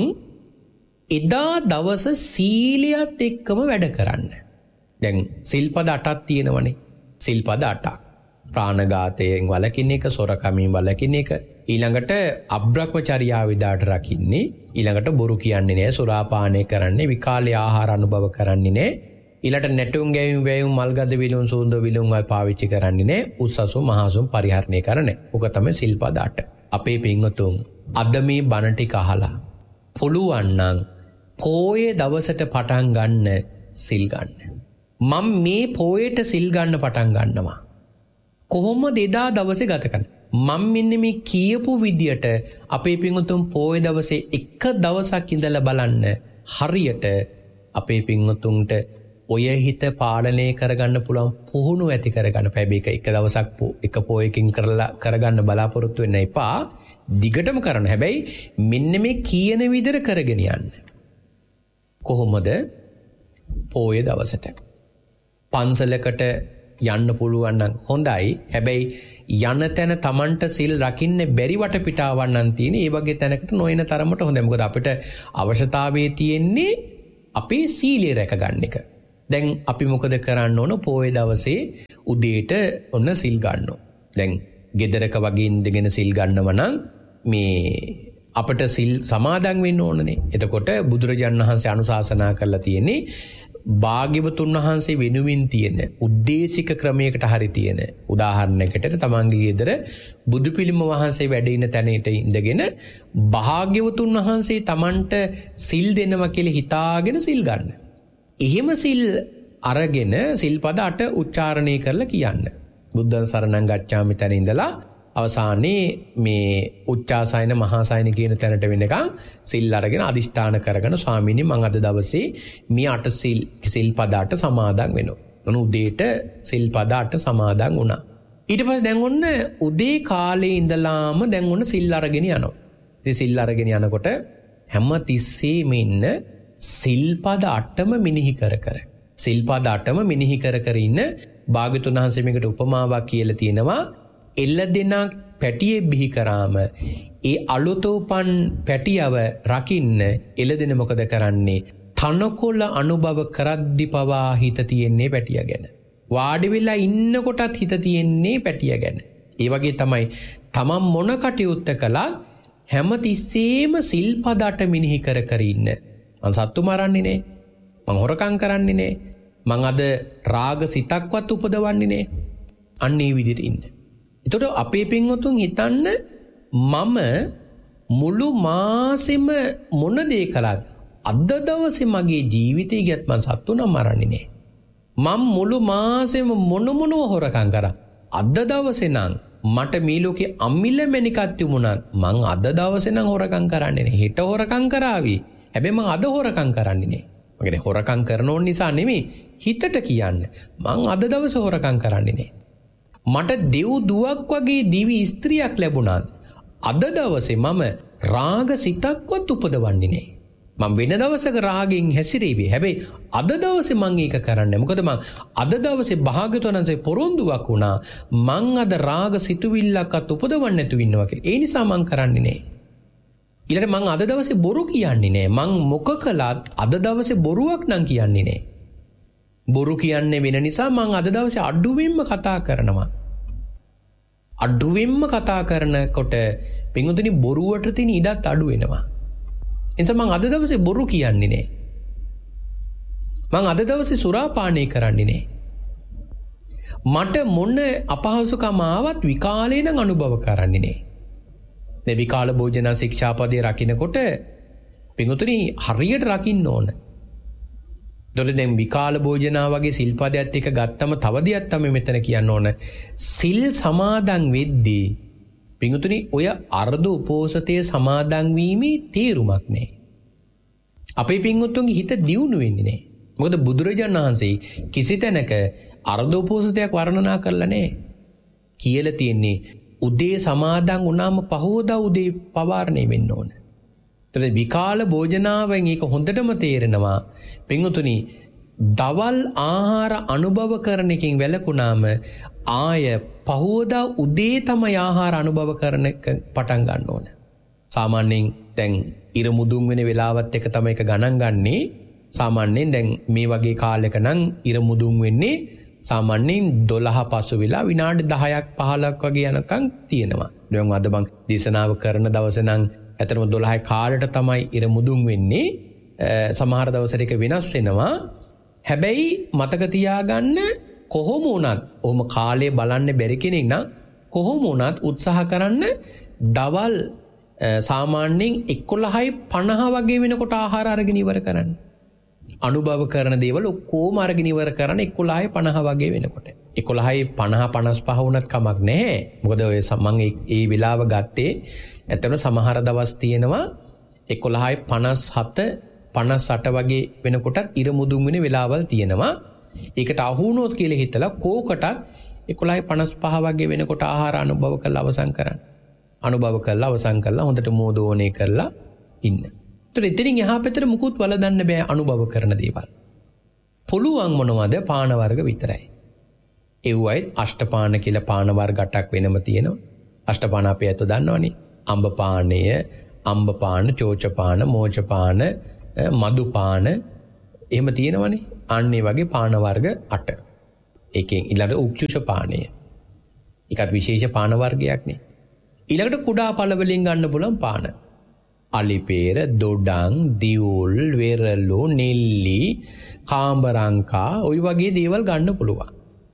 එදා දවස සීලයත් එක්කම වැඩ කරන්න. දැන් සිල්පද අටක් තියෙනවනේ. සිල්පද අටක්. ප්‍රාණඝාතයෙන් වළකින එක, සොරකමින් වළකින එක, ඊළඟට අබ්‍රහ්මචර්යාව විදාට රකින්නේ, ඊළඟට බොරු කියන්නේ නැහැ, සුරාපානය කරන්නේ, විකාලේ ආහාර අනුභව කරන්නේ නැහැ, ඊළඟට නැටුම් ගැයුම් වැයුම් මල්ගද විලුම් සූඳ විලුම් වල පාවිච්චි කරන්නේ නැහැ, උස්සසුම් මහසුම් පරිහරණය කරන්නේ. ඔක තමයි සිල්පද අට. අපේ පින්වතුන් අද මේ බණ ටික අහලා පුළුවන් නම් පෝයේ දවසට පටන් ගන්න සිල් ගන්න. මම මේ පෝයට සිල් ගන්න පටන් ගන්නවා. කොහොමද එදා දවසේ ගත කරන්නේ? මම මෙන්න මේ කියපු විදියට අපේ පින්වතුන් පෝය දවසේ එක දවසක් ඉඳලා බලන්න හරියට අපේ පින්වතුන්ට ඔය හිත පාලනය කරගන්න පුළුවන් පුහුණු ඇති කරගන්න. හැබැයි එක දවසක් එක පෝයකින් කරලා කරගන්න බලාපොරොත්තු වෙන්න එපා. දිගටම කරන්න. හැබැයි මෙන්න මේ කියන විදිහට කරගෙන යන්න. කොහොමද? පෝය දවසට පන්සලකට යන්න පුළුවන් නම් හොඳයි. හැබැයි යන තැන Tamanට සිල් රකින්න බැරි වටපිටාවක් නම් තියෙන. ඒ වගේ තැනකට නොයන තරමට හොඳයි. මොකද අපිට අවශ්‍යතාවයේ තියෙන්නේ අපේ සීලය රැකගන්න එක. දැන් අපි මොකද කරන්න ඕන? පොයේ දවසේ උදේට ඔන්න සිල් ගන්නවා. දැන් ගෙදරක වගේ ඉඳගෙන සිල් ගන්නව නම් මේ අපට සිල් සමාදන් වෙන්න ඕනනේ. එතකොට බුදුරජාණන් වහන්සේ අනුශාසනා කරලා තියෙන්නේ භාග්‍යවතුන් වහන්සේ වෙනුවෙන් තියෙන උද්දේශික ක්‍රමයකට හරි තියෙන උදාහරණයකට තමන්ගේ ගෙදර බුදු පිළිම වහන්සේ වැඩ ඉන තැනට ඉඳගෙන භාග්‍යවතුන් වහන්සේ තමන්ට සිල් දෙනවා කියලා හිතාගෙන සිල් ගන්න. එහෙම සිල් අරගෙන සිල්පද අට උච්චාරණය කරලා කියන්න. බුද්ධං සරණං ගච්ඡාමි තැන ඉඳලා අවසානයේ මේ උච්චාසයන මහාසයන කියන තැනට වෙනකන් සිල් අරගෙන අදිෂ්ඨාන කරගෙන ස්වාමීනි මම අද දවසේ මේ අට සිල් සිල්පද අට සමාදන් වෙනවා. මොන උදේට සිල්පද අට සමාදන් වුණා. ඊට පස්සේ දැන් ඔන්න උදේ කාලේ ඉඳලාම දැන් ඔන්න සිල් අරගෙන යනවා. ඉතින් සිල් අරගෙන යනකොට හැම තිස්සෙම ඉන්න සිල්පද අටම මිනිහි කර කර සිල්පද අටම මිනිහි කර කර ඉන්න භාග්‍යතුන් වහන්සේ මේකට උපමාවක් කියලා තියෙනවා. එල්ල දෙනක් පැටියෙ බිහි කරාම ඒ අලුත උපන් පැටියව රකින්න එළදෙන මොකද කරන්නේ? තනකොළ අනුභව කරද්දි පවා හිත තියෙන්නේ පැටිය ගැන. වාඩි වෙලා ඉන්නකොටත් හිත තියෙන්නේ පැටිය ගැන. ඒ වගේ තමයි තමන් මොන කටයුත්ත කළත් හැම තිස්සෙම සිල්පදට මිනිහි කර කර ඉන්න. මං සත්තු මරන්නේ නේ. මං හොරකම් කරන්නේ නේ. මං අද රාග සිතක්වත් උපදවන්නේ නේ. අන්න ඒ විදිහට ඉන්න. එතකොට අපේ පින්වතුන් හිතන්න මම මුළු මාසෙම මොන දේ කළත් අද දවසේ මගේ ජීවිතේ ගියත් මං සත්තු නම් මරන්නේ නෑ. මම මුළු මාසෙම මොන මොනව හොරකම් කරා අද දවසේ නම් මට මේ ලෝකේ අම්මිල මැනිකක් තිබුණත් මං අද දවසේ නම් හොරකම් කරන්නේ නෑ. හෙට හොරකම් කරાવી. හැබැයි මං අද හොරකම් කරන්නේ නෑ. මගේ හොරකම් කරන ඕන නිසා නෙමෙයි හිතට කියන්න. මං අද දවසේ හොරකම් කරන්නේ නෑ. මට දෙව් දුවක් වගේ දිවි ස්ත්‍රියක් ලැබුණත් අද දවසේ මම රාග සිතක්වත් උපදවන්නේ නෑ. මම වෙන දවසක රාගෙන් හැසිරෙවි. හැබැයි අද දවසේ මම ඒක කරන්නේ. මොකද මම අද දවසේ භාග්‍යවතුන් වහන්සේ පොරොන්දුවක් වුණා. මං අද රාග සිතුවිල්ලක්වත් උපදවන්නේ නැතුව ඉන්නවා කියලා. ඒ නිසා මං කරන්නේ නෑ. ඊළඟට මං අද දවසේ බොරු කියන්නේ නෑ. මං මොක කළත් අද දවසේ බොරුවක් නම් කියන්නේ නෑ. බොරු කියන්නේ වෙන නිසා මං අද දවසේ අඩුවෙන්ම කතා කරනවා. අඩුවෙන්ම කතා කරනකොට පින්වතුනි බොරුවට තියෙන ඉඩත් අඩු වෙනවා. එනිසා මං අද දවසේ බොරු කියන්නේ නෑ. මං අද දවසේ සුරාපානය කරන්නේ නෑ. මට මොන අපහසුකම ආවත් විකාලේ නම් අනුභව කරන්නේ නෑ. මේ විකාල භෝජන ශික්ෂාපදේ රකින්නකොට පින්වතුනි හරියට රකින්න ඕන. දොරේ දැන් විකාල භෝජනා වගේ සිල්පදයක් එක ගත්තම තව දෙයක් තමයි මෙතන කියන්න ඕන. සිල් සමාදන් වෙද්දී පින්වතුනි ඔය අර්ධ උපෝසතයේ සමාදන් වීමේ තේරුමක් නැහැ. අපේ පින්වතුන්ගේ හිත දියුණු වෙන්නේ නැහැ. මොකද බුදුරජාණන් වහන්සේ කිසි තැනක අර්ධ උපෝසතයක් වර්ණනා කරලා නැහැ. කියලා තියෙන්නේ උදේ සමාදන් වුණාම පහවදා උදේ පවාරණය වෙන්න ඕන. ඒතර විකාල භෝජනාවෙන් ඒක හොඳටම තේරෙනවා. පින්වතුනි දවල් ආහාර අනුභව කරන එකෙන් වැළකුණාම ආය පහවදා උදේ තමයි ආහාර අනුභව කරන එක පටන් ගන්න ඕන. සාමාන්‍යයෙන් දැන් ඉර මුදුන් වෙන වෙලාවත් එක තමයි එක ගණන් ගන්නේ. සාමාන්‍යයෙන් දැන් මේ වගේ කාලයක නම් ඉර මුදුන් වෙන්නේ සාමාන්‍යයෙන් දොළහ පසු වෙලා විනාඩි දහයක් පහළොවක් වගේ යනකම් තියෙනවා. දැන් අද මං දේශනාව කරන දවසේ නම් ඇතරම දොළහයි කාලට තමයි ඉර මුදුන් වෙන්නේ. සමහර දවසට එක වෙනස් වෙනවා. හැබැයි මතක තියාගන්න කොහොම වුණත් ඔහොම කාලය බලන්න බැරි කෙනෙක් නම් කොහොම වුණත් උත්සාහ කරන්න දවල් සාමාන්‍යයෙන් එකොළහයි පනහ වගේ වෙනකොට ආහාර අරගෙන ඉවර කරන්න. අනුභව කරන දේවල් ඔක්කොම අරගෙන ඉවර කරන්න එකොළහයි පනහ වගේ වෙනකොට. එකොළහයි පනහ පනස් පහ වුණත් කමක් නැහැ. මොකද ඔය මම ඒ වෙලාව ගත්තේ ඇත්තටම සමහර දවස් තියෙනවා එකොළහයි පනස් හත පනස් අට වගේ වෙනකොටත් ඉර මුදුන් වෙන වෙලාවල් තියෙනවා. ඒකට අහු වුණොත් කියලා හිතලා කෝකටත් එකොළහයි පනස් පහ වගේ වෙනකොට ආහාර අනුභව කරලා අවසන් කරන්න. අනුභව කරලා අවසන් කරලා හොඳට මෝදෝනේ කරලා ඉන්න. ඒතර එතනින් එහා පැත්තට මුකුත් වලදන්න බෑ අනුභව කරන දේවල්. පුළුවන් මොනවද? පාන වර්ග විතරයි. ඒවයි අෂ්ටපාන කියලා පාන වර්ග අටක් වෙනම තියෙනවා. අෂ්ටපාන අපි ඇත දන්නවනේ. අම්බ පානය, අම්බ පාන, චෝච පාන, මෝච පාන, මදු පාන එහෙම තියෙනවනේ. අන්න ඒ වගේ පාන වර්ග අට. ඒකෙන් ඊළඟට උක්ෂුෂ පානය. ඒකත් විශේෂ පාන වර්ගයක් නේ. ඊළඟට කුඩා පළ වලින් ගන්න පුළුවන් පාන. අලිපේර, දොඩම්, දියුල්, වෙරළු, නෙල්ලි, කාඹරංකා ඔය වගේ දේවල් ගන්න පුළුවන්.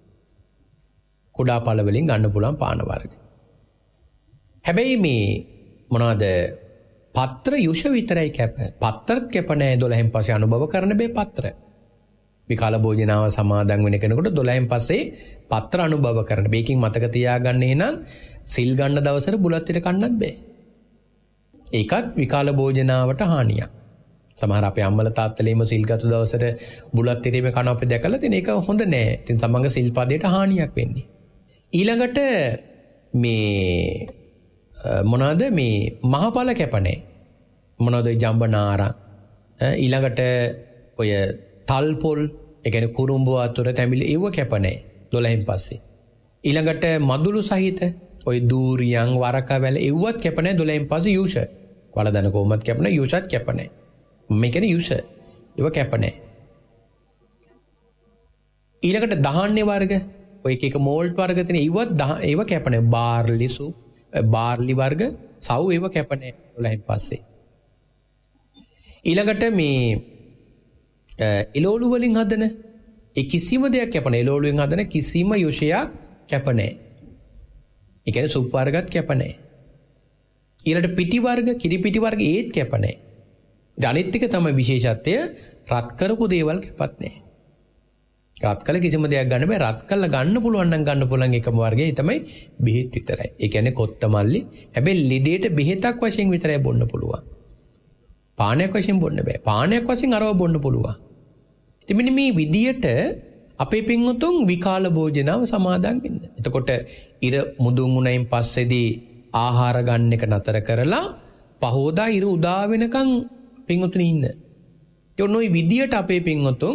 කුඩා පළ වලින් ගන්න පුළුවන් පාන වර්ග. හැබැයි මේ මොනවාද පත්‍ර යුෂ විතරයි කැප. පත්‍රත් කැප නැහැ දොළහෙන් පස්සේ අනුභව කරන්න බෑ පත්‍ර. විකාල භෝජනාව සමාදන් වෙන කෙනෙකුට දොළහෙන් පස්සේ පත්‍ර අනුභව කරන්න. මේකෙන් මතක තියාගන්න එහෙනම් සිල් ගන්න දවසට බුලත් පිට කන්නත් බෑ. ඒකත් විකාල භෝජනාවට හානියක්. සමහර අපේ අම්මලා තාත්තලේම සිල් ගත දවසට බුලත් පිටේම කන අපි දැකලා තියෙන එක හොඳ නෑ. ඉතින් සමංග සිල් පදයට හානියක් වෙන්නේ. ඊළඟට මේ මොනවාද මේ මහපල කැපනේ මොනවාද ජම්බනාරා ඊළඟට ඔය තල්පොල් ඒ කියන්නේ කුරුම්බ වතුර තැඹිලි ඒව කැපනේ දොළහෙන් පස්සේ ඊළඟට මදුළු සහිත ඔය දූරියන් වරකවැල ඒවත් කැපනේ දොළහෙන් පස්සේ යූෂ වලදන කොමත් කැපනේ යූෂත් කැපනේ මේ කියන්නේ යූෂ ඒව කැපනේ ඊළඟට දහන්නේ වර්ග ඔය එක එක මෝල්ට් වර්ග තියෙන ඒවත් ඒව කැපනේ බාර්ලි සූප් බාර්ලි වර්ග සව් ඒව කැපනේ දොළහෙන් පස්සේ ඊළඟට මේ එළවලු වලින් හදන ඒ කිසිම දෙයක් කැප නැහැ එළවලුෙන් හදන කිසිම යුෂයක් කැප නැහැ ඒ කියන්නේ සුප් වර්ගත් කැප නැහැ ඊළඟට පිටි වර්ග කිරි පිටි වර්ග ඒත් කැප නැහැ අනිත් එක තමයි විශේෂත්වය රත් කරපු දේවල් කැපත් නැහැ රත් කළ කිසිම දෙයක් ගන්න බෑ රත් කළා ගන්න පුළුවන් නම් ගන්න පුළුවන් එකම වර්ගය තමයි බෙහෙත් විතරයි. ඒ කියන්නේ කොත්තමල්ලි. හැබැයි ලෙඩේට බෙහෙතක් වශයෙන් විතරයි බොන්න පුළුවන්. පානයක් වශයෙන් බොන්න බෑ. පානයක් වශයෙන් අරව බොන්න පුළුවන්. ඉතින් මෙන්න මේ විදියට අපේ පින්වතුන් විකාල භෝජනාව සමාදන් වෙන්න. එතකොට ඉර මුදුන් උණයින් පස්සේදී ආහාර ගන්න එක නතර කරලා පහෝදා ඉර උදා වෙනකන් පින්වතුන් ඉන්න. ඒ ඔන්න ඔය විදියට අපේ පින්වතුන්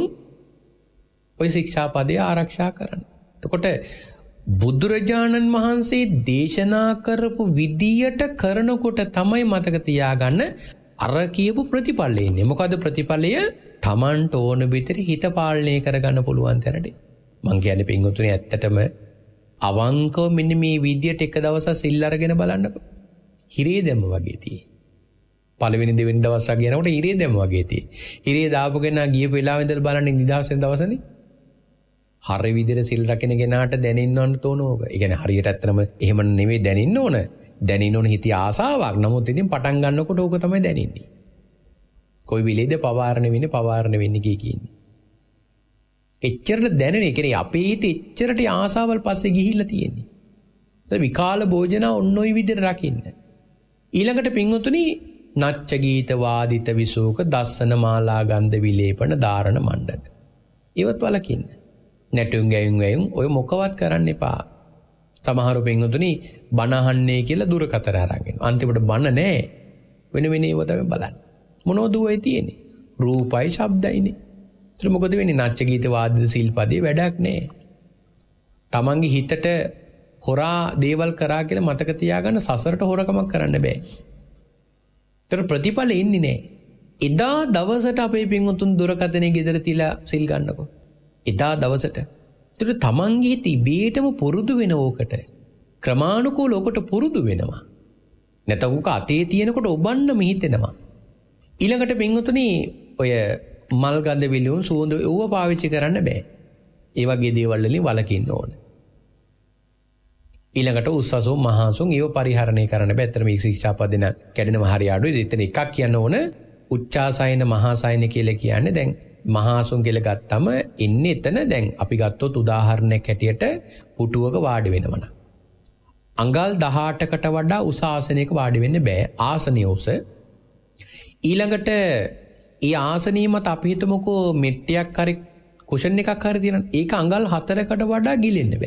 ඔය ශික්ෂාපදය ආරක්ෂා කරන්න. එතකොට බුදුරජාණන් වහන්සේ දේශනා කරපු විදියට කරනකොට තමයි මතක තියාගන්න අර කියපු ප්‍රතිඵලය එන්නේ. මොකද ප්‍රතිඵලය Tamanට ඕන විදිහට හිත පාලනය කරගන්න පුළුවන් තරට. මං කියන්නේ පින්වතුනි ඇත්තටම අවංකව මෙන්න මේ විදියට එක දවසක් සිල් අරගෙන බලන්නකො. හිරේ දැම්ම වගේ තියෙයි. පළවෙනි දෙවෙනි දවසක් ගියනකොට හිරේ දැම්ම වගේ තියෙයි. හිරේ දාපු කෙනා ගියපු වෙලාවෙ ඉඳලා බලන්නේ නිදහසෙන් දවසනේ. හරි විදිහට සිල් රකින්න කෙනාට දැනෙන්න ඕන තෝනෝක. ඒ කියන්නේ හරියට ඇත්තටම එහෙම නෙවෙයි දැනෙන්න ඕන. දැනෙන්න ඕන හිතේ ආසාවක්. නමුත් ඉතින් පටන් ගන්නකොට ඕක තමයි දැනෙන්නේ. කොයි විලේද පවාරණ වෙන්නේ පවාරණ වෙන්නේ කිය කියන්නේ. එච්චරට දැනෙන. ඒ කියන්නේ අපේ හිතේ එච්චරට ආසාවල් පස්සේ ගිහිල්ලා තියෙන්නේ. ඒ විකාල භෝජන ඔන්න ඔය විදිහට රකින්න. ඊළඟට පින්වතුනි නච්ච ගීත වාදිත විසෝක දස්සන මාලා ගන්ධ විලේපන ධාරණ මණ්ඩන. ඒවත් වලකින්න. නැටුම් ගැයුම් ගැයුම් ඔය මොකවත් කරන්න එපා. සමහර පින්වතුනි බණ අහන්නේ කියලා දුරකතර අරගෙන. අන්තිමට බණ නැහැ. වෙන වෙන ඒවා තමයි බලන්නේ. මොනවද ඔය තියෙන්නේ? රූපයි ශබ්දයිනේ. ඒත් මොකද වෙන්නේ? නච්ච ගීත වාදිත සිල්පදේ වැඩක් නැහැ. තමන්ගේ හිතට හොරා දේවල් කරා කියලා මතක තියාගන්න සසරට හොරකමක් කරන්න බෑ. ඒතර ප්‍රතිඵල එන්නේ නැහැ. එදා දවසට අපේ පින්වතුන් දුරකතනේ ගෙදර තියලා සිල් ගන්නකො. එදා දවසට. ඒතර තමන්ගේ හිත ඉබේටම පුරුදු වෙන ඕකට. ක්‍රමානුකූල ඕකට පුරුදු වෙනවා. නැත්නම් උක අතේ තියෙනකොට ඔබන්නම හිතෙනවා. ඊළඟට පින්වතුනි ඔය මල් ගඳ විලවුන් සුවඳ ඒව පාවිච්චි කරන්න බෑ. ඒ වගේ දේවල් වලින් වළකින්න ඕන. ඊළඟට උස්සසෝ මහසුන් ඒව පරිහරණය කරන්න බෑ. ඇත්තට මේ ශික්ෂාපදින කැඩෙනම හරි අඩුයි. එතන එකක් කියන්න ඕන උච්චාසයන මහාසයන කියලා කියන්නේ දැන් මහාසුන් කියලා ගත්තම ඉන්නේ එතන දැන් අපි ගත්තොත් උදාහරණයක් හැටියට පුටුවක වාඩි වෙනවනම් අඟල් දහඅටකට වඩා උස ආසනයක වාඩි වෙන්න බෑ. ආසනය උස. ඊළඟට ඒ ආසනීය මත අපි හිතමුකෝ මෙට්ටියක් හරි කුෂන් එකක් හරි තියෙනවා. ඒක අඟල් හතරකට වඩා ගිලෙන්න බෑ.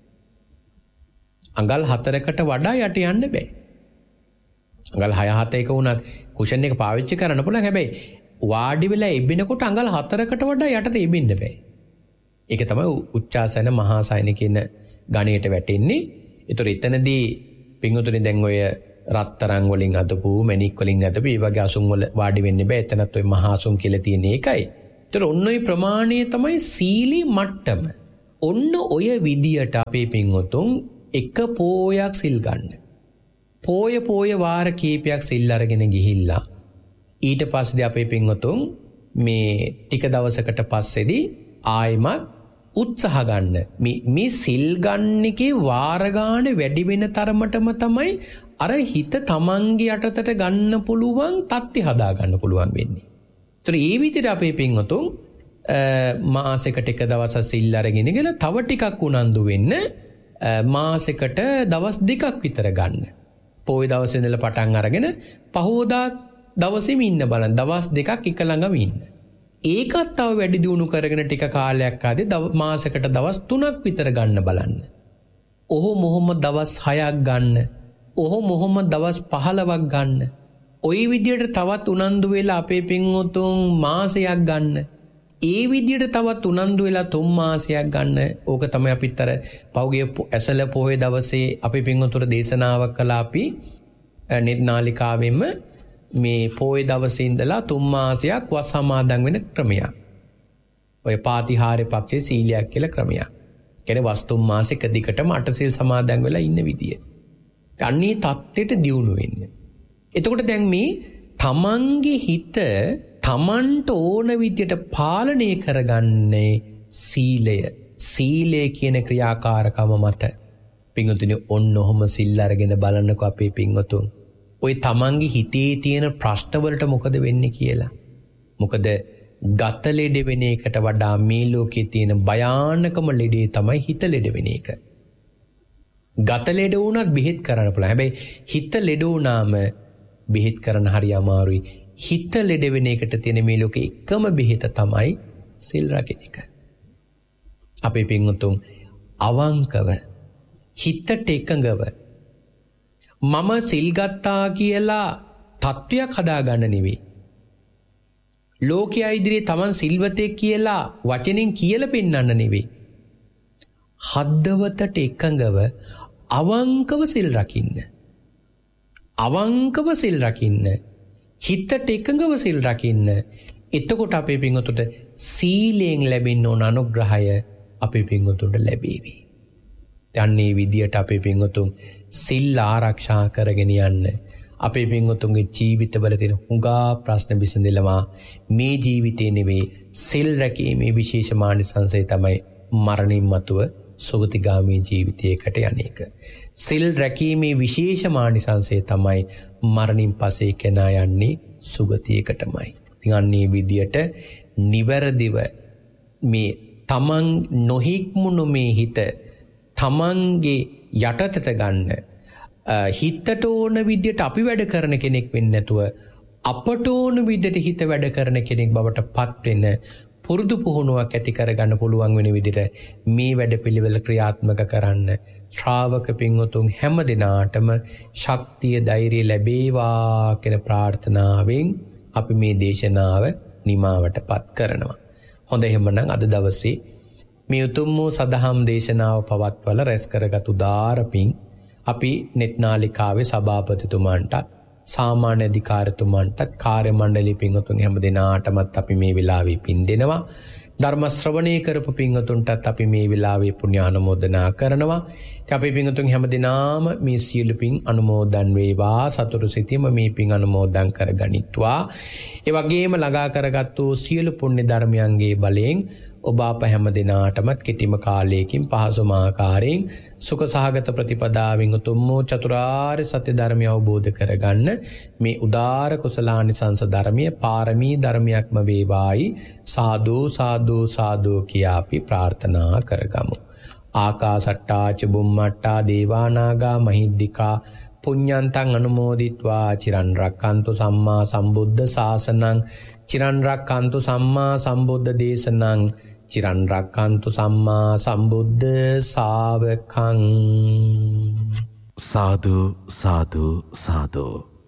අඟල් හතරකට වඩා යට යන්න බෑ. අඟල් හය හත එක වුණත් කුෂන් එක පාවිච්චි කරන්න පුළුවන්. හැබැයි වාඩි වෙලා එබිනකොට අඟල් හතරකට වඩා යටට එබින්න බෑ. ඒක තමයි උච්චාසන මහාසයන කියන ගණයට වැටෙන්නේ. ඒතර එතනදී පින්වතුනි දැන් ඔය රත්තරන් වලින් අදපු මණික් වලින් අදපු මේ වගේ අසුන් වල වාඩි වෙන්න බෑ. එතනත් ඔය මහා අසුන් කියලා තියෙන එකයි. ඒතර ඔන්න ඔය ප්‍රමාණය තමයි සීලී මට්ටම. ඔන්න ඔය විදියට අපේ පින්වතුන් එක පෝයක් සිල් ගන්න. පෝය පෝය වාර කීපයක් සිල් අරගෙන ගිහිල්ලා ඊට පස්සේ අපේ පින්වතුන් මේ ටික දවසකට පස්සේදී ආයිමත් උත්සාහ ගන්න. මේ මේ සිල් ගන්න එකේ වාර ගන්න වැඩි වෙන තරමටම තමයි අර හිත තමන්ගේ යටතට ගන්න පුළුවන් තත්ත්වය හදා ගන්න පුළුවන් වෙන්නේ. ඒතර ඒ විදිහට අපේ පින්වතුන් මාසෙකට එක දවස් සිල් අරගෙන ඉගෙන තව ටිකක් උනන්දු වෙන්න මාසෙකට දවස් දෙකක් විතර ගන්න. පොයි දවසේ ඉඳලා පටන් අරගෙන පහෝදා දවසෙම ඉන්න බලන්න. දවස් දෙකක් එක ළඟම ඉන්න. ඒකත් තව වැඩි දියුණු කරගෙන ටික කාලයක් ආදී මාසෙකට දවස් තුනක් විතර ගන්න බලන්න. ඔහො මොහොම දවස් හයක් ගන්න. ඔහො මොහොම දවස් පහළොවක් ගන්න. ওই විදියට තවත් උනන්දු වෙලා අපේ පින්වතුන් මාසයක් ගන්න. ඒ විදියට තවත් උනන්දු වෙලා තුන් මාසයක් ගන්න. ඕක තමයි අපිත් අර පෞගේ ඇසල පොහේ දවසේ අපේ පින්වතුන්ට දේශනාවක් කළා අපි නෙත් නාලිකාවෙම මේ පොහේ දවසේ ඉඳලා තුන් මාසයක් වස් සමාදන් වෙන ක්‍රමයක්. ඔය පාතිහාරේ පක්ෂේ සීලයක් කියලා ක්‍රමයක්. කියන්නේ වස් තුන් මාසෙක දිගටම අට සිල් සමාදන් වෙලා ඉන්න විදිය. අන්නේ தත්ත්වයට දියුණු වෙන්න. එතකොට දැන් මේ තමන්ගේ හිත තමන්ට ඕන විදියට පාලනය කරගන්නේ සීලය. සීලය කියන ක්‍රියාකාරකම මත. පින්වතුනි ඔන්න ඔහොම සිල් අරගෙන බලන්නකෝ අපේ පින්වතුන්. ඔය තමන්ගේ හිතේ තියෙන ප්‍රශ්නවලට මොකද වෙන්නේ කියලා. මොකද ගත ලෙඩ වෙන එකට වඩා මේ ලෝකේ තියෙන භයානකම ලෙඩේ තමයි හිත ලෙඩ වෙන එක. ගත ලෙඩ වුණත් බෙහෙත් කරන්න පුළුවන්. හැබැයි හිත ලෙඩ වුණාම බෙහෙත් කරන්න හරි අමාරුයි. හිත ලෙඩ වෙන එකට තියෙන මේ ලෝකේ එකම බෙහෙත තමයි සිල් රකින එක. අපේ පින්වතුන් අවංකව හිතට එකඟව මම සිල් ගත්තා කියලා තත්වයක් හදාගන්න නෙවෙයි. ලෝකයේ ඉදිරියේ තමන් සිල්වතෙක් කියලා වචනෙන් කියලා පෙන්වන්න නෙවෙයි. හදවතට එකඟව අවංකව සිල් රකින්න. අවංකව සිල් රකින්න. හිතට එකඟව සිල් රකින්න. එතකොට අපේ පින්වතුන්ට සීලයෙන් ලැබෙන ඕන අනුග්‍රහය අපේ පින්වතුන්ට ලැබේවි. යන්නේ විදියට අපේ පින්වතුන් සිල් ආරක්ෂා කරගෙන යන්න. අපේ පින්වතුන්ගේ ජීවිතවල තියෙන හුඟා ප්‍රශ්න විසඳෙලවා මේ ජීවිතේ නෙවෙයි සිල් රැකීමේ විශේෂ මානසංසය තමයි මරණින් මතුව සුගතිගාමී ජීවිතයකට යන්නේක. සිල් රැකීමේ විශේෂ මානසංසය තමයි මරණින් පස්සේ කෙනා යන්නේ සුගතියකටමයි. ඉතින් අන්නේ විදියට නිවැරදිව මේ තමන් නොහික්මුණු මේ හිත තමන්ගේ යටතට ගන්න හිතට ඕන විදියට අපි වැඩ කරන කෙනෙක් වෙන්නේ නැතුව අපට ඕන විදියට හිත වැඩ කරන කෙනෙක් බවට පත් වෙන පුරුදු පුහුණුවක් ඇති කරගන්න පුළුවන් වෙන විදිහට මේ වැඩපිළිවෙල ක්‍රියාත්මක කරන්න ශ්‍රාවක පින්වතුන් හැම දිනාටම ශක්තිය ධෛර්යය ලැබේවා කියන ප්‍රාර්ථනාවෙන් අපි මේ දේශනාව නිමාවටපත් කරනවා. හොඳ එහෙමනම් අද දවසේ මේ උතුම් වූ සදහම් දේශනාව පවත්වලා රැස් කරගත් උදාරපින් අපි නෙත් නාලිකාවේ සභාපතිතුමන්ට සාමාන්‍ය අධිකාරිතුමන්ට කාර්ය මණ්ඩලයේ පින්වතුන් හැම දිනාටමත් අපි මේ වෙලාවේ පින් දෙනවා. ධර්ම ශ්‍රවණය කරපු පින්වතුන්ටත් අපි මේ වෙලාවේ පුණ්‍ය ආනුමෝදනා කරනවා. ඉතින් අපි පින්වතුන් හැම දිනාම මේ සියලු පින් අනුමෝදන් වේවා. සතුරු සිතින්ම මේ පින් අනුමෝදන් කරගනිත්වා. ඒ වගේම ළඟා කරගත්තු සියලු පුණ්‍ය ධර්මයන්ගේ බලයෙන් ඔබ අප හැම දිනාටමත් කෙටිම කාලයකින් පහසුම ආකාරයෙන් සුඛ සහගත ප්‍රතිපදාවෙන් උතුම් වූ චතුරාර්ය සත්‍ය ධර්මය අවබෝධ කරගන්න මේ උදාර කුසලානිසංස ධර්මයේ පාරමී ධර්මයක්ම වේවායි සාදු සාදු සාදු කියා අපි ප්‍රාර්ථනා කරගමු. ආකාසට්ටා ච බුම්මට්ටා දේවානාගා මහිද්దికා පුඤ්ඤන්තං අනුමෝදිත්වා චිරන් රක්칸තු සම්මා සම්බුද්ධ ශාසනං චිරන් රක්칸තු සම්මා සම්බුද්ධ දේශනං චිරන් රක්칸තු සම්මා සම්බුද්ධ ශාවකං. සාදු සාදු සාදු.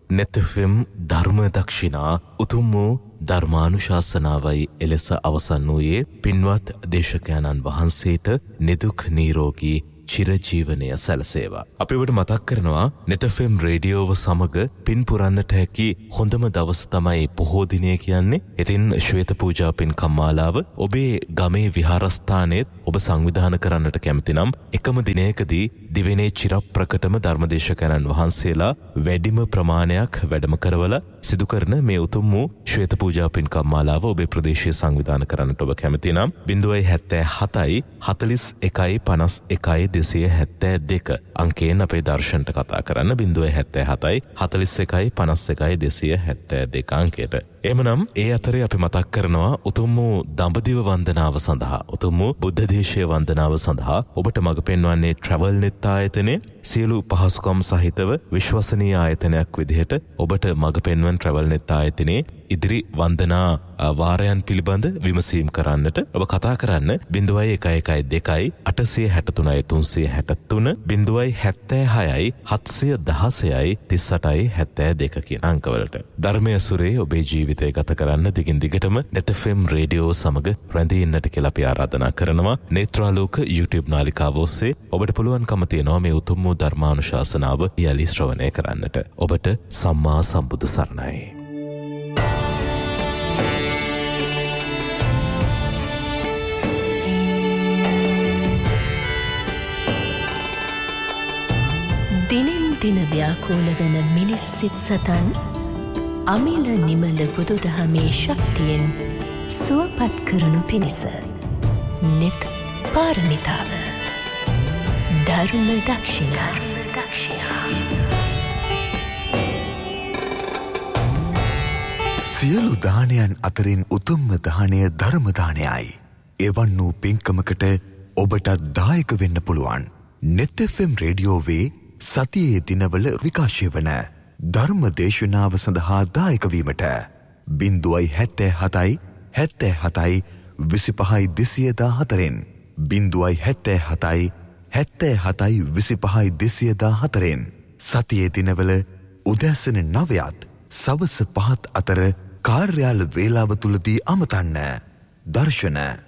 නෙත් එෆ් එම් ධර්ම දක්ෂිනා උතුම් වූ ධර්මානුශාසනාවයි එලෙස අවසන් වූයේ පින්වත් දේශකයන්න් වහන්සේට නිදුක් නිරෝගී චිරජීවනය සැලසේවා. අපි ඔබට මතක් කරනවා නෙත් එෆ් එම් රේඩියෝව සමග පින් පුරන්නට හැකි හොඳම දවස තමයි පොහෝ දිනය කියන්නේ. ඉතින් ශ්වේත පූජා පින්කම් මාලාව ඔබේ ගමේ විහාරස්ථානයේ ඔබ සංවිධානය කරන්නට කැමති නම් එකම දිනයකදී දිවෙනේ චිරප්‍රකටම ධර්මදේශකයන්න් වහන්සේලා වැඩිම ප්‍රමාණයක් වැඩම කරවලා සිදු කරන මේ උතුම් වූ ශ්වේත පූජා පින්කම් මාලාව ඔබේ ප්‍රදේශයේ සංවිධානය කරන්නට ඔබ කැමති නම් ज़ीरो सात सात හතලිස් එකයි පනස් එකයි දෙසිය හැත්තෑ දෙක අංකයෙන් අපේ දර්ශනට කතා කරන්න ज़ीरो सात सात හතලිස් එකයි පනස් එකයි දෙසිය හැත්තෑ දෙක අංකයට. එමනම් ඒ අතරේ අපි මතක් කරනවා උතුම් වූ දඹදිව වන්දනාව සඳහා උතුම් වූ බුද්ධ දේශීය වන්දනාව සඳහා ඔබට මඟ පෙන්වන්නේ ට්‍රැවල් නෙත් ආයතනයේ සියලු පහසුකම් සහිතව විශ්වසනීය ආයතනයක් විදිහට ඔබට මඟ පෙන්වන ට්‍රැවල් නෙත් ආයතනයේ ඉදිරි වන්දනා වාරයන් පිළිබඳ විමසීම් කරන්නට ඔබ කතා කරන්න ज़ीरो एक एक दो आठ सात तीन තුන්සිය හැටතුන ज़ीरो सात හයයි හත්සිය දහසයයි තිස් අටයි හැත්තෑ දෙක කියන අංකවලට. ධර්මයේ සුරේ ඔබේ ජීවිතය ගත කරන්න දිගින් දිගටම නෙත් එෆ් එම් රේඩියෝ සමග රැඳී ඉන්නට කියලා අපි ආරාධනා කරනවා. නේත්‍රාලෝක YouTube නාලිකාව ඔස්සේ ඔබට පුළුවන්කම තියෙනවා මේ උතුම් වූ ධර්මානුශාසනාව යලි ශ්‍රවණය කරන්නට. ඔබට සම්මා සම්බුදු සරණයි. දිනෙන් දින ව්‍යාකූල වන මිනිස් සිත් සතන් අමිල නිමල බුදුදහමේ ශක්තියෙන් සුවපත් කරනු පිණිස නෙත් පාරමිතාව ධර්ම දක්ෂිනා සියලු දානයන් අතරින් උතුම්ම දානය ධර්ම දානයයි. එවන් වූ පින්කමකට ඔබට දායක වෙන්න පුළුවන්. නෙත් එෆ් එම් රේඩියෝවේ සතියේ දිනවල විකාශය වන ධර්ම දේශනාව සඳහා දායක වීමට බිංදුවයි හැත්තෑ හතයි හැත්තෑ හතයි විසිපහයි දෙසිය දාහතරෙන් බිංදුවයි හැත්තෑ හතයි හැත්තෑ හතයි විසිපහයි දෙසිය දාහතරෙන් සතියේ දිනවල උදෑසන නවයත් සවස පහත් අතර කාර්යාල වේලාව තුලදී අමතන්න. දර්ශන